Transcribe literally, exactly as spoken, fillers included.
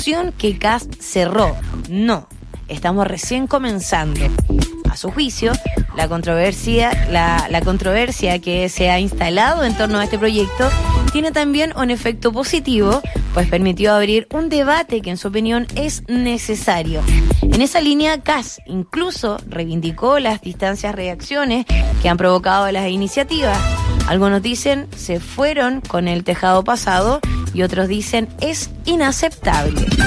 institución que Kast cerró. No, estamos recién comenzando. A su juicio, la controversia, la, la controversia que se ha instalado en torno a este proyecto tiene también un efecto positivo, pues permitió abrir un debate que en su opinión es necesario. En esa línea, Kast incluso reivindicó las distancias reacciones que han provocado las iniciativas. Algunos dicen se fueron con el tejado pasado y otros dicen es inaceptable.